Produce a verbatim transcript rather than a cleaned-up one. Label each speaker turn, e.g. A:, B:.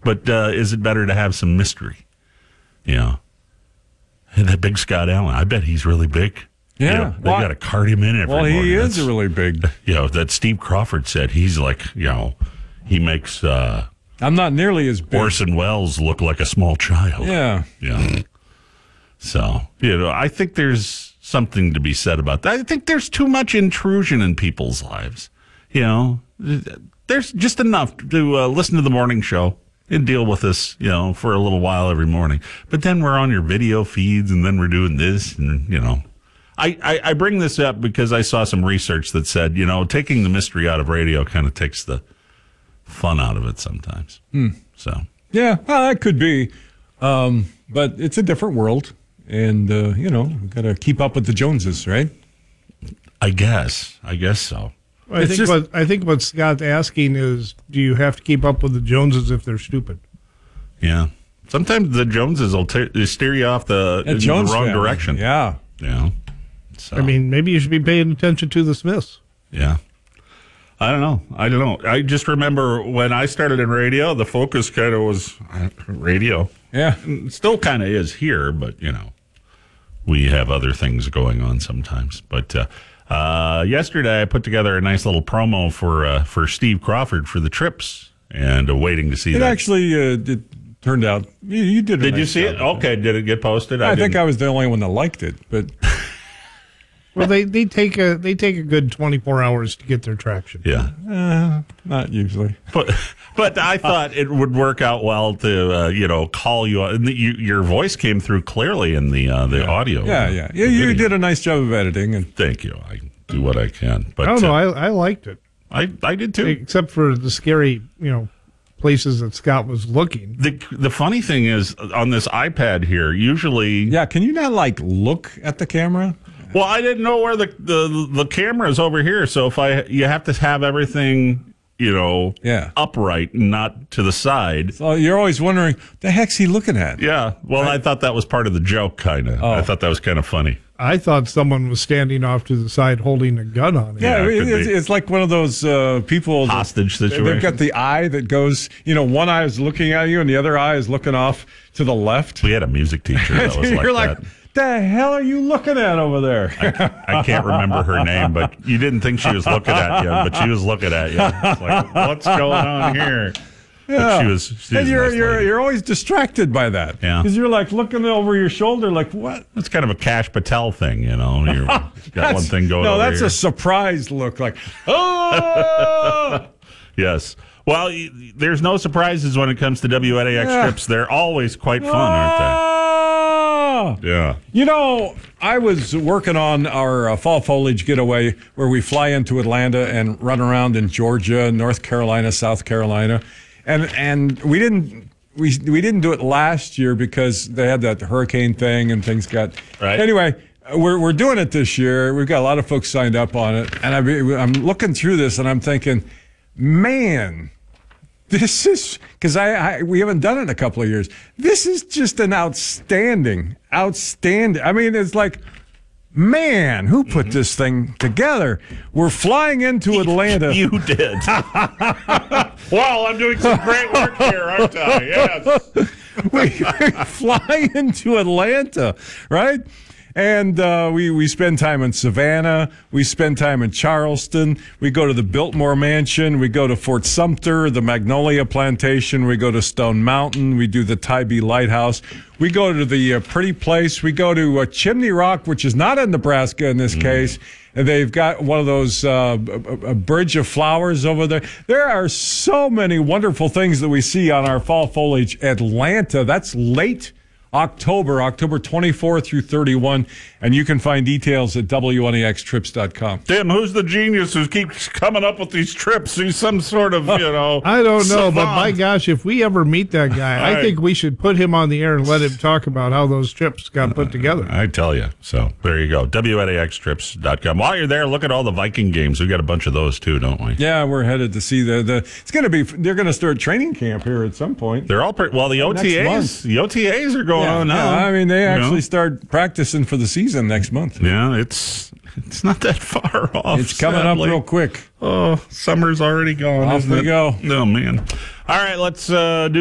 A: But uh, is it better to have some mystery? You know, and that big Scott Allen, I bet he's really big.
B: Yeah.
A: You know, they
B: well,
A: got to cart him in every
B: Well,
A: morning.
B: he is
A: That's,
B: really big.
A: You know, that Steve Crawford said he's like, you know, he makes uh,
B: I'm not nearly as big.
A: Orson Welles look like a small child.
B: Yeah.
A: Yeah. So, you know, I think there's something to be said about that. I think there's too much intrusion in people's lives. You know, there's just enough to uh, listen to the morning show and deal with this, you know, for a little while every morning. But then we're on your video feeds, and then we're doing this, and, you know. I, I, I bring this up because I saw some research that said, you know, taking the mystery out of radio kind of takes the fun out of it sometimes.
B: Hmm.
A: So.
B: Yeah, well, that could be. Um, but it's a different world. And, uh, you know, we've got to keep up with the Joneses, right?
A: I guess. I guess so.
C: Well, I, think just, what, I think what Scott's asking is, do you have to keep up with the Joneses if they're stupid?
A: Yeah. Sometimes the Joneses will t- steer you off the, in the wrong
B: family.
A: direction.
B: Yeah.
A: Yeah. So.
C: I mean, maybe you should be paying attention to the Smiths.
A: Yeah. I don't know. I don't know. I just remember when I started in radio, the focus kind of was radio.
B: Yeah.
A: It still kind of is here, but, you know, we have other things going on sometimes. But uh, uh, yesterday I put together a nice little promo for uh, for Steve Crawford for the Trips, and uh, waiting to see
B: it
A: that.
B: It actually uh, it turned out. You, you did a
A: Did
B: nice
A: you see
B: job
A: it? Okay. Did it get posted? I,
B: I think I was the only one that liked it, but...
C: Well, they, they take a they take a good twenty-four hours to get their traction.
A: Yeah,
B: uh, not usually.
A: But but I thought it would work out well to uh, you know call you, and the, you. Your voice came through clearly in the uh, the
B: yeah.
A: audio.
B: Yeah, yeah, yeah. You video. Did a nice job of editing, and
A: thank you. I do what I can. But
C: I don't know.
A: uh,
C: I I liked it.
A: I I did too,
C: except for the scary you know places that Scott was looking.
A: The the funny thing is on this iPad here, usually.
B: Yeah, can you not like look at the camera?
A: Well, I didn't know where the, the the camera is over here, so if I you have to have everything, you know,
B: yeah.
A: upright and not to the side.
B: So you're always wondering, the heck's he looking at?
A: Yeah, well, right? I thought that was part of the joke, kind of. Oh. I thought that was kind of funny.
C: I thought someone was standing off to the side holding a gun on it.
B: Yeah,
A: yeah
B: it it's, it's like one of those uh, people.
A: Hostage situation.
B: They've got the eye that goes, you know, one eye is looking at you and the other eye is looking off to the left.
A: We had a music teacher that was
B: you're
A: like
B: like
A: that.
B: The hell are you looking at over there?
A: I, I can't remember her name, but you didn't think she was looking at you, but she was looking at you. It's like, what's going on here?
B: Yeah.
A: But she was. She
B: and
A: was
B: you're
A: nice
B: you're
A: lady.
B: you're always distracted by that.
A: Yeah.
B: Because you're like looking over your shoulder, like what?
A: That's kind of a Cash Patel thing, you know. You've got one thing going.
B: No,
A: over
B: that's
A: here.
B: a surprised look, like oh.
A: Yes. Well, y- there's no surprises when it comes to W N A X
B: Yeah.
A: trips. They're always quite fun, aren't they? Yeah.
B: You know, I was working on our uh, fall foliage getaway where we fly into Atlanta and run around in Georgia, North Carolina, South Carolina, and and we didn't we we didn't do it last year because they had that hurricane thing and things got
A: right.
B: Anyway, we're we're doing it this year. We've got a lot of folks signed up on it, and I, I'm looking through this and I'm thinking, man. This is because I, I we haven't done it in a couple of years. This is just an outstanding, outstanding. I mean, it's like, man, who put mm-hmm. this thing together? We're flying into Atlanta.
A: You did. Well, I'm doing some great work here, aren't I? Yes.
B: we, we fly into Atlanta, right? And uh, we, we spend time in Savannah. We spend time in Charleston. We go to the Biltmore Mansion. We go to Fort Sumter, the Magnolia Plantation. We go to Stone Mountain. We do the Tybee Lighthouse. We go to the uh, Pretty Place. We go to uh, Chimney Rock, which is not in Nebraska in this mm. case. And they've got one of those uh, a, a bridge of flowers over there. There are so many wonderful things that we see on our fall foliage. Atlanta, that's late October, October twenty-fourth through thirty-first, and you can find details at W N A X trips dot com.
A: Tim, who's the genius who keeps coming up with these trips? He's some sort of, you know,
C: I don't know,
A: savant.
C: but my gosh, if we ever meet that guy, I
A: right.
C: think we should put him on the air and let him talk about how those trips got put together.
A: I tell you. So there you go. W N A X trips dot com. While you're there, look at all the Viking games. We got a bunch of those too, don't we?
B: Yeah, we're headed to see the, the it's going to be, they're going to start training camp here at some point.
A: They're all, pretty, well, the O T As, the O T As are going
B: yeah,
A: on now.
B: Yeah, I mean, they actually
A: you know?
B: start practicing for the season next month.
A: Yeah, it's it's not that far off.
B: It's coming
A: sadly.
B: up real quick.
A: Oh, summer's already gone.
B: Off
A: isn't
B: we
A: it?
B: go.
A: Oh, man. All right, let's uh, do